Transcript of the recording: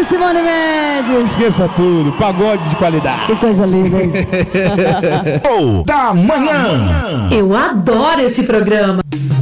Simone Mendes. Esqueça tudo, pagode de qualidade. Que coisa linda, hein? Da manhã. Eu adoro esse programa.